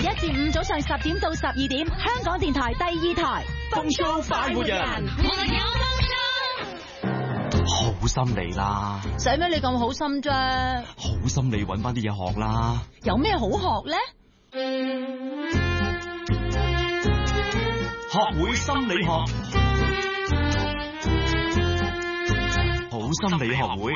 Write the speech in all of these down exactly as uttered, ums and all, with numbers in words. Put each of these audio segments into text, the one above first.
一至五早上十點到十二點，香港電台第二台風騷快活人，我有好心你啦， 使咩你咁好心啫？ 好心你搵翻啲嘢學啦。 有咩好學咧？ 學會心理學，好心理學會。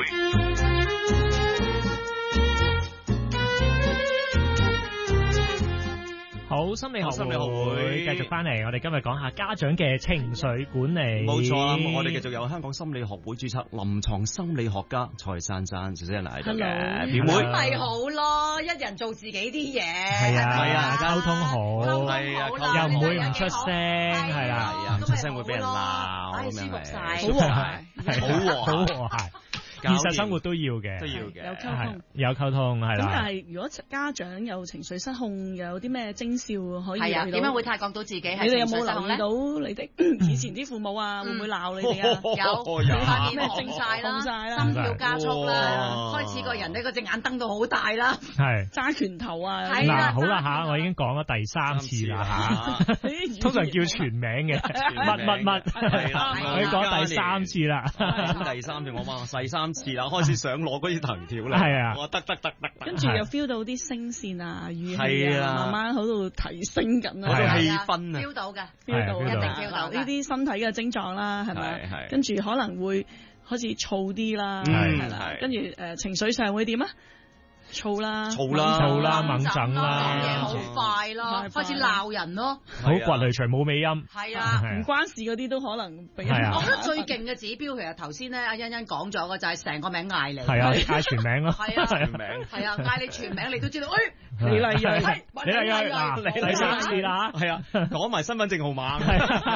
好心理學會繼續翻嚟，我哋今日講下家長嘅情緒管理。 冇錯啦，我哋繼續有香港心理學會註冊臨床心理學家蔡珊珊小姐嚟嘅表妹， 咪好咯，一人做自己啲嘢， 係啊，係啊，溝通好， 係啊， 又唔會唔出聲，係啦， 係啊，唔出聲會俾人鬧， 舒服晒， 好和諧，好和好和諧。現實生活都要嘅， 都要嘅， 有溝通， 有溝通係啦。 咁但係如果家長有情緒失控，有啲咩徵兆可以係啊？點樣會察覺到自己係你哋有冇情緒失控咧？ 留意到你哋以前啲父母啊，會唔會鬧你哋啊？ 有，塊面紅晒啦，心跳加速啦，開始個人呢個隻眼瞪到好大啦， 係揸拳頭啊！ 嗱，好啦嚇，我已經講咗第三次啦嚇，通常叫全名嘅，乜乜乜，我已經講第三次啦， 第三次我話細三次啦，開始想攞嗰啲藤條啦， 係啊， 我得得得得， 跟住又 feel 到啲聲線啊、語氣啊，慢慢喺度提升緊啊， 嗰個氣氛啊 ，feel 到嘅 ，feel 到， 一定 feel 到呢啲身體嘅症狀啦，係咪？跟住可能會開始燥啲啦，係啦，跟住誒情緒上會點啊？燥啦， 燥啦， 燥啦，猛整啦， 講嘢好快咯，開始鬧人咯， 好掘雷除冇尾音， 係啊， 唔關事嗰啲都可能俾人。 我覺得最勁嘅指標其實頭先咧，阿欣欣講咗嘅就係成個名嗌你， 係啊，嗌全名咯， 係啊， 全名， 係啊，嗌你全名你都知道，誒， 李麗蕊， 李麗蕊嗱，第三次啦， 係啊，講埋身份證號碼， 係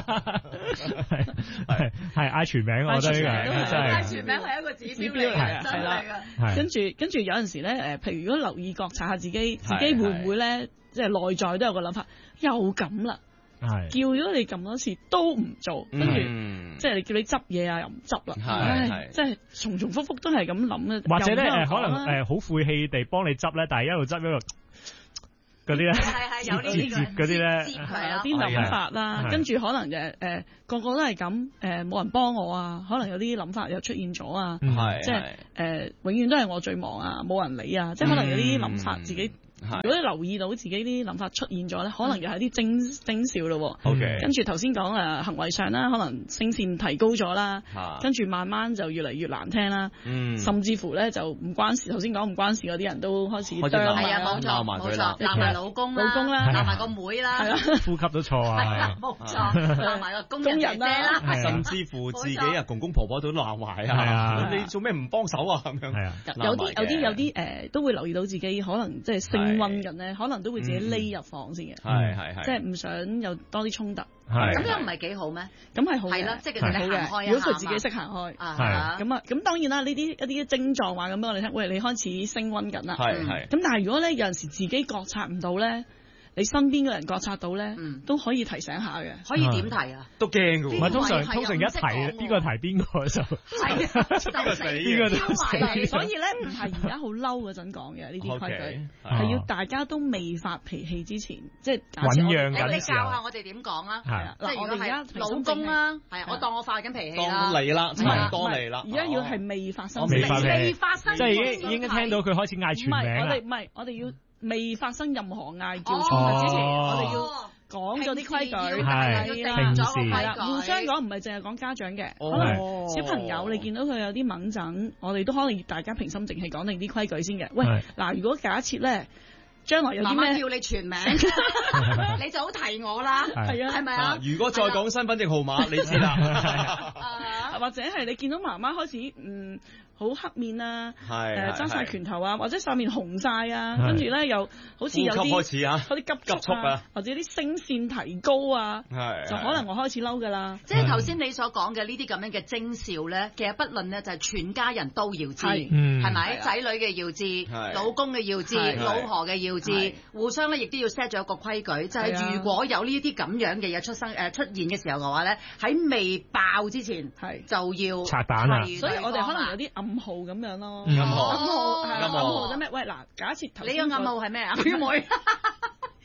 係係嗌全名，我覺得呢個真係嗌全名係一個指標嚟嘅，真係嘅。 跟住跟住有陣時咧，誒，譬如如果留意覺察下自己，自己會唔會咧，即係內在都有個諗法，又咁啦， 係叫咗你咁多次都唔做，跟住即係你叫你執嘢啊，又唔執啦，係即係重重複複都係咁諗咧， 或者咧誒，可能誒好晦氣地幫你執咧，但係一路執一路嗰啲咧， 係係有呢啲嗰啲咧， 係有啲諗法啦，跟住可能誒誒個個都係咁誒，冇人幫我啊，可能有啲諗法又出現咗啊，即係誒永遠都係我最忙啊，冇人理啊，即係可能有啲諗法自己。如果你留意到自己啲諗法出現咗咧，可能又係啲徵徵兆咯。 OK， 跟住頭先講誒行為上啦，可能聲線提高咗啦，跟住慢慢就越嚟越難聽啦。嗯，甚至乎咧就唔關事，頭先講唔關事嗰啲人都開始係啊，冇錯冇錯，鬧埋老公老公啦， 鬧埋個妹啦， 呼吸都錯啊， 冇錯，鬧埋個工人姐姐啦， 甚至乎自己啊公公婆婆都鬧埋啊，你做咩唔幫手啊咁樣？係啊， 有啲有啲有啲誒都會留意到自己可能即係升溫緊咧，可能都會自己匿入房先嘅， 係係係， 即係唔想有多啲衝突。 咁樣唔係幾好咩？ 咁係好嘅， 係啦，即係佢哋行開一下。 如果佢自己識行開，係咁啊，咁當然啦，呢啲一啲症狀話咁俾我哋聽，喂，你開始升溫緊啦。 係係。 咁但係如果咧有陣時自己覺察唔到咧，你身邊嘅人覺察到咧，都可以提醒下嘅。 可以點提啊？ 都驚㗎喎。 唔係通常通常一提邊個提邊個就係邊個死邊個都死。 所以咧唔係而家好嬲嗰陣講嘅呢啲規矩，係要大家都未發脾氣之前，即係醞釀緊。 你教下我哋點講啊？ 係啊， 即係如果係老公啦，係啊，我當我發緊脾氣啦。 當嚟啦，係當嚟啦。 而家要係未發生， 未發未發生， 即係已經已經聽到佢開始嗌全名啦。 我哋唔係，我哋要。未發生任何嗌叫衝突之前，我哋要講咗啲規矩， 係定咗個規矩， 互相講唔係淨係講家長嘅，可能小朋友你見到佢有啲掹整，我哋都可能要大家平心靜氣講定啲規矩先嘅。喂，嗱，如果假設咧，將來有啲咩叫你全名，你就好提我啦， 係啊， 係咪啊？ 如果再講身份證號碼，你知啦， 或者係你見到媽媽開始嗯。好黑面啊，誒揸晒拳頭啊，或者上面紅晒啊，跟住咧又好似有啲開始啊， 有啲急急促啊，或者啲聲線提高啊，就可能我開始嬲噶啦。 即係頭先你所講嘅呢啲咁樣嘅徵兆咧，其實不論咧就係全家人都要知，係咪？仔女嘅要知，老公嘅要知，老婆嘅要知，互相咧亦都要 set 咗一個規矩，就係如果有呢啲咁樣嘅嘢出生誒出現嘅時候嘅話咧，喺未爆之前就要拆彈啊！ 所以我哋可能有啲暗號咁樣咯， 暗號， 暗號，暗號啫咩？喂嗱，假設頭你個暗號係咩啊？表妹，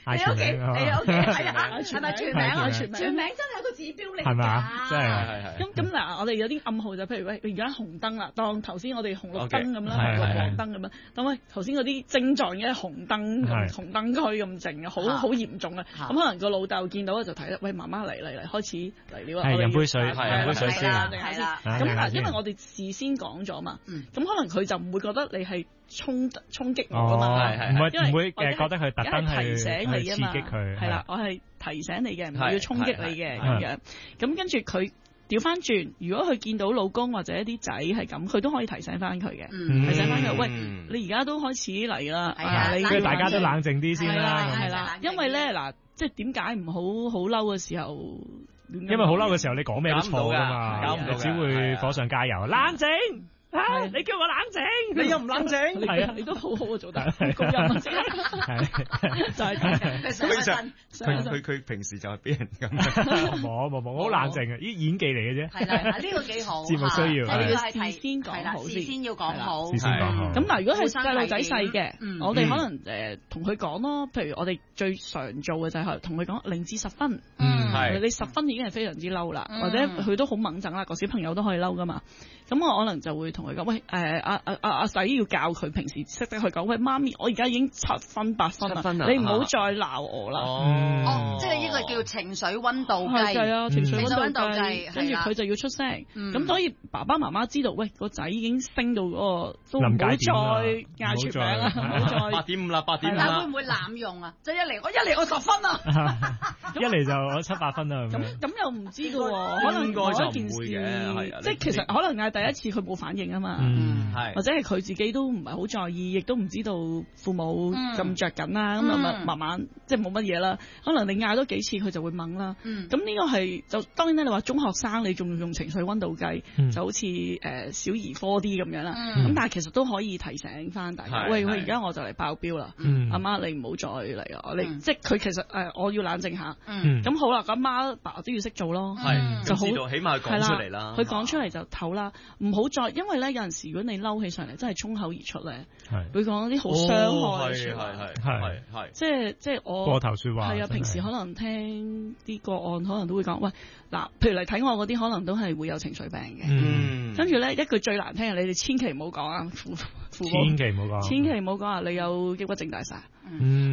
嗌全名啊！ 係 OK 係啊，係咪全名啊？全名真係一個指標嚟㗎。 係嘛？真係係係。 咁咁嗱，我哋有啲暗號就譬如喂，而家紅燈啦，當頭先我哋紅綠燈咁啦，黃燈咁樣。咁喂，頭先嗰啲症狀嘅紅燈咁紅燈區咁靜嘅，好好嚴重嘅。咁可能個老豆見到就睇啦，喂，媽媽嚟嚟嚟，開始嚟了啊！ 係飲杯水，飲杯水先。 係啦。咁嗱，因為我哋事先講咗嘛，咁可能佢就唔會覺得你係衝衝擊我㗎嘛， 唔會唔會誒覺得佢特登提醒你啊嘛， 刺激佢係啦，我係提醒你嘅，唔要衝擊你嘅咁樣。咁跟住佢調翻轉，如果佢見到老公或者一啲仔係咁，佢都可以提醒翻佢嘅，提醒翻佢，喂，你而家都開始嚟啦， 你跟住大家都冷靜啲先啦， 係啦，因為咧嗱，即係點解唔好好嬲嘅時候？ 因為好嬲嘅時候，你講咩都錯㗎嘛，搞唔到，只會火上加油。冷靜。啊！你叫我冷靜， 你又唔冷靜， 係啊，你都好好啊，做得高音啊，就係咁。 佢佢佢平時就係俾人咁， 冇冇冇，好冷靜啊！啲演技嚟嘅啫。 係啦，呢個幾好。 節目需要， 你要事先講好先， 事先要講好。 事先講好。 咁嗱，如果係細路仔細嘅，我哋可能誒同佢講咯。譬如我哋最常做嘅就係同佢講零至十分，你十分已經係非常之嬲啦，或者佢都好猛整啦，個小朋友都可以嬲噶嘛。咁我可能就會同佢講，喂，誒阿阿阿阿仔要教佢平時識得去講，喂，媽咪，我而家已經七分八分啦，你唔好再鬧我啦。 哦，即係呢個叫情緒溫度計。 係啊，情緒溫度計，跟住佢就要出聲。咁所以爸爸媽媽知道，喂，個仔已經升到嗰個，都唔好再嗌全名啦，唔好再八點五啦，八點五啦。 但會唔會濫用啊？即係一嚟我一嚟我十分啊， 一嚟就我七八分啦。 咁咁又唔知㗎喎，可能嗰一件事，即係其實可能嗌第一次佢冇反應啊嘛，嗯、或者係佢自己都唔係好在意，亦都唔知道父母咁着緊啦，咁啊、嗯、慢慢即係冇乜嘢啦。可能你嗌多幾次佢就會掹啦。咁呢、嗯、個係就當然咧，你話中學生你仲用情緒溫度計，嗯、就好似誒、呃、小兒科啲咁樣啦。咁、嗯、但係其實都可以提醒翻大家，嗯、喂喂，而家我就嚟爆標啦，阿、嗯、媽你唔好再嚟啊！你、嗯、即係佢其實誒、呃、我要冷靜下。咁、嗯、好啦，咁媽爸都要識做咯， 嗯、就好起碼講出嚟啦。 佢講出嚟就唞啦，唔好再因為咧有陣時如果你嬲起上嚟，真係衝口而出咧，會講啲好傷害嘅説話，係係係即係即係我過頭説話， 係啊，平時可能聽啲個案，可能都會講，喂嗱，譬如嚟睇我嗰啲，可能都係會有情緒病嘅，嗯，跟住咧一句最難聽嘅，你哋千祈唔好講啊，父父母千祈唔好講， 千祈唔好講啊，你有抑鬱症大晒， 嗯。